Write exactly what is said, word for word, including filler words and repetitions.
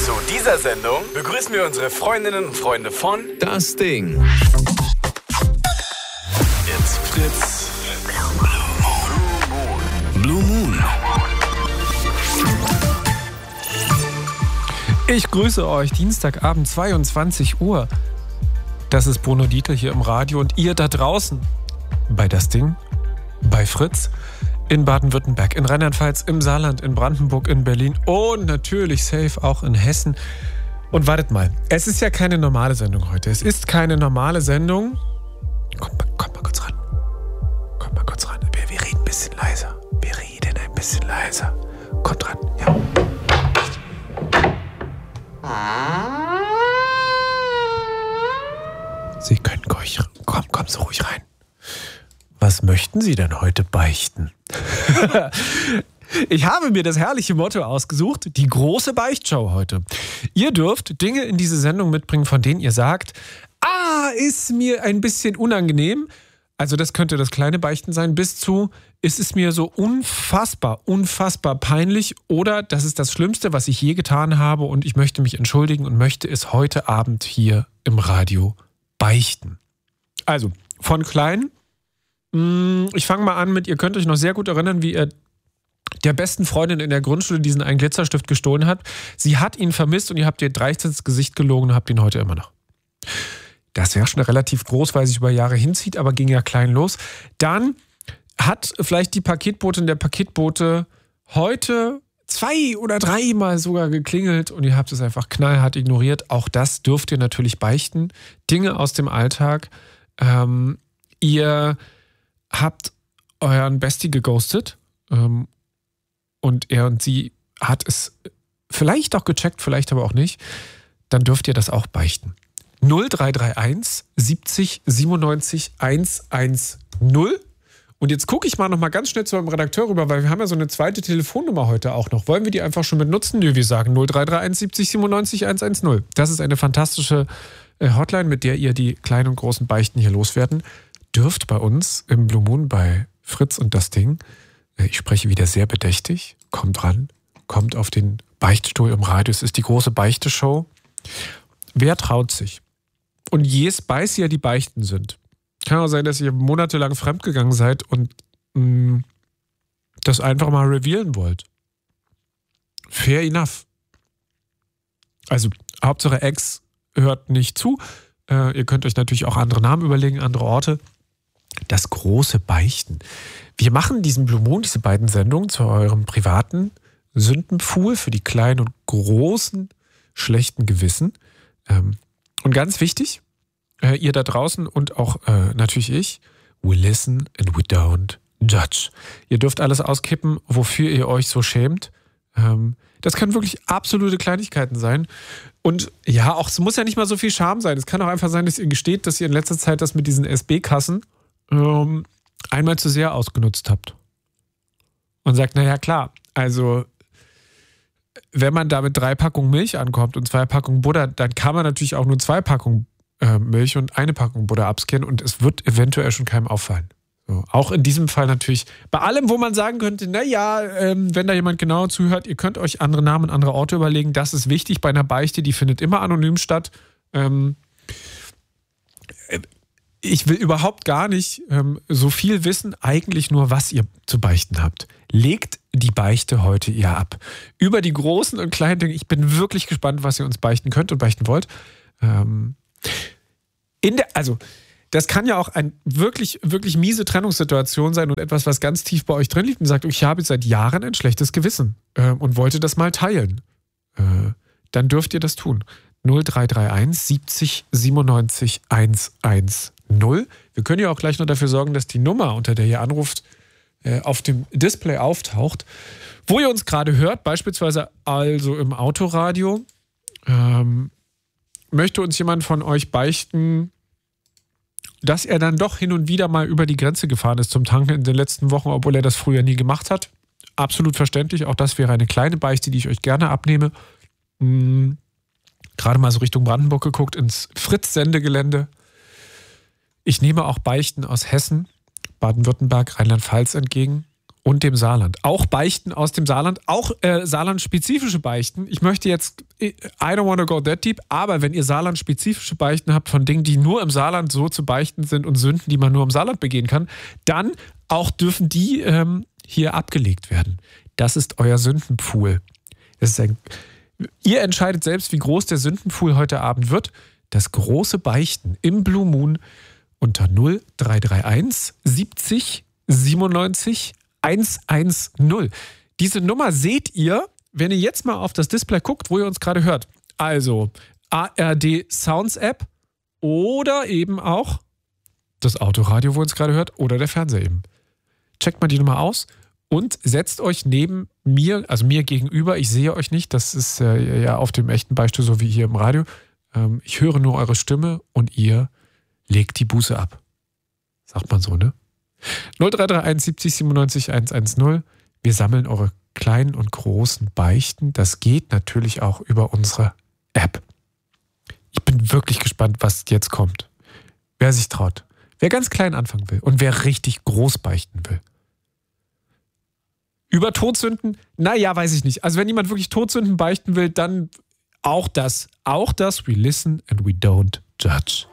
Zu dieser Sendung begrüßen wir unsere Freundinnen und Freunde von Das Ding. Jetzt Fritz. Blue Moon. Ich grüße euch, Dienstagabend, zweiundzwanzig Uhr. Das ist Bruno Dieter hier im Radio und ihr da draußen bei Das Ding, bei Fritz, in Baden-Württemberg, in Rheinland-Pfalz, im Saarland, in Brandenburg, in Berlin und natürlich safe auch in Hessen. Und wartet mal, es ist ja keine normale Sendung heute. Es ist keine normale Sendung. Kommt mal, kommt mal kurz ran. Kommt mal kurz ran. Wir, wir reden ein bisschen leiser. Wir reden ein bisschen leiser. Kommt ran, ja. Sie können ruhig, komm, kommen Sie ruhig rein. Was möchten Sie denn heute beichten? Ich habe mir das herrliche Motto ausgesucht, die große Beichtshow heute. Ihr dürft Dinge in diese Sendung mitbringen, von denen ihr sagt, ah, ist mir ein bisschen unangenehm. Also das könnte das kleine Beichten sein, bis zu, ist es mir so unfassbar, unfassbar peinlich oder das ist das Schlimmste, was ich je getan habe und ich möchte mich entschuldigen und möchte es heute Abend hier im Radio beichten. Also, von klein, ich fange mal an mit, ihr könnt euch noch sehr gut erinnern, wie ihr der besten Freundin in der Grundschule diesen einen Glitzerstift gestohlen habt. Sie hat ihn vermisst und ihr habt ihr dreist ins Gesicht gelogen und habt ihn heute immer noch. Das wäre schon relativ groß, weil sich über Jahre hinzieht, aber ging ja klein los. Dann hat vielleicht die Paketbotin der Paketbote heute zwei oder dreimal sogar geklingelt und ihr habt es einfach knallhart ignoriert. Auch das dürft ihr natürlich beichten. Dinge aus dem Alltag. Ähm, ihr habt euren Bestie geghostet ähm, und er und sie hat es vielleicht auch gecheckt, vielleicht aber auch nicht. Dann dürft ihr das auch beichten. null drei drei eins siebzig siebenundneunzig hundertzehn. Und jetzt gucke ich mal noch mal ganz schnell zu meinem Redakteur rüber, weil wir haben ja so eine zweite Telefonnummer heute auch noch. Wollen wir die einfach schon mit nutzen? Nö, wir sagen null drei drei eins siebzig siebenundneunzig hundertzehn. Das ist eine fantastische Hotline, mit der ihr die kleinen und großen Beichten hier loswerden dürft bei uns im Blue Moon bei Fritz und Das Ding. Ich spreche wieder sehr bedächtig. Kommt ran, kommt auf den Beichtstuhl im Radio. Es ist die große Beichteshow. Wer traut sich? Und je spicier die Beichten sind, kann auch sein, dass ihr monatelang fremdgegangen seid und mh, das einfach mal revealen wollt. Fair enough. Also, Hauptsache Ex hört nicht zu. Äh, ihr könnt euch natürlich auch andere Namen überlegen, andere Orte. Das große Beichten. Wir machen diesen Blue Moon, diese beiden Sendungen zu eurem privaten Sündenpfuhl für die kleinen und großen schlechten Gewissen. Ähm, Und ganz wichtig, äh, ihr da draußen und auch äh, natürlich ich, we listen and we don't judge. Ihr dürft alles auskippen, wofür ihr euch so schämt. Ähm, das können wirklich absolute Kleinigkeiten sein. Und ja, auch es muss ja nicht mal so viel Scham sein. Es kann auch einfach sein, dass ihr gesteht, dass ihr in letzter Zeit das mit diesen S B-Kassen ähm, einmal zu sehr ausgenutzt habt. Und sagt, naja klar, also wenn man da mit drei Packungen Milch ankommt und zwei Packungen Butter, dann kann man natürlich auch nur zwei Packungen äh, Milch und eine Packung Butter abscannen und es wird eventuell schon keinem auffallen. So, auch in diesem Fall natürlich, bei allem, wo man sagen könnte, naja, ähm, wenn da jemand genau zuhört, ihr könnt euch andere Namen, andere Orte überlegen, das ist wichtig bei einer Beichte, die findet immer anonym statt. Ähm, ich will überhaupt gar nicht ähm, so viel wissen, eigentlich nur, was ihr zu beichten habt. Legt die Beichte heute ihr ab. Über die großen und kleinen Dinge. Ich bin wirklich gespannt, was ihr uns beichten könnt und beichten wollt. Ähm, in der, also, das kann ja auch eine wirklich, wirklich miese Trennungssituation sein und etwas, was ganz tief bei euch drin liegt und sagt, ich habe seit Jahren ein schlechtes Gewissen äh, und wollte das mal teilen. Äh, dann dürft ihr das tun. null drei drei eins siebzig siebenundneunzig hundertzehn. Wir können ja auch gleich noch dafür sorgen, dass die Nummer, unter der ihr anruft, auf dem Display auftaucht, wo ihr uns gerade hört, beispielsweise also im Autoradio. Ähm, möchte uns jemand von euch beichten, dass er dann doch hin und wieder mal über die Grenze gefahren ist zum Tanken in den letzten Wochen, obwohl er das früher nie gemacht hat? Absolut verständlich. Auch das wäre eine kleine Beichte, die ich euch gerne abnehme. Hm, gerade mal so Richtung Brandenburg geguckt, ins Fritz-Sendegelände. Ich nehme auch Beichten aus Hessen, Baden-Württemberg, Rheinland-Pfalz entgegen. und dem Saarland. Auch Beichten aus dem Saarland, auch äh, Saarland-spezifische Beichten. Ich möchte jetzt, I don't want to go that deep, aber wenn ihr Saarland-spezifische Beichten habt von Dingen, die nur im Saarland so zu beichten sind und Sünden, die man nur im Saarland begehen kann, dann auch dürfen die ähm, hier abgelegt werden. Das ist euer Sündenpfuhl. Das ist ein, ihr entscheidet selbst, wie groß der Sündenpfuhl heute Abend wird. Das große Beichten im Blue Moon unter null drei drei eins siebzig siebenundneunzig hundertzehn. Diese Nummer seht ihr, wenn ihr jetzt mal auf das Display guckt, wo ihr uns gerade hört. Also A R D Sounds App oder eben auch das Autoradio, wo ihr uns gerade hört, oder der Fernseher eben. Checkt mal die Nummer aus und setzt euch neben mir, also mir gegenüber. Ich sehe euch nicht, das ist äh, ja auf dem echten Beichte so wie hier im Radio. Ähm, ich höre nur eure Stimme und ihr legt die Buße ab. Sagt man so, ne? null drei drei eins siebzig siebenundneunzig hundertzehn. Wir sammeln eure kleinen und großen Beichten. Das geht natürlich auch über unsere App. Ich bin wirklich gespannt, was jetzt kommt. Wer sich traut. Wer ganz klein anfangen will und wer richtig groß beichten will. Über Todsünden? Naja, weiß ich nicht. Also wenn jemand wirklich Todsünden beichten will, dann auch das. Auch das. We listen and we don't judge.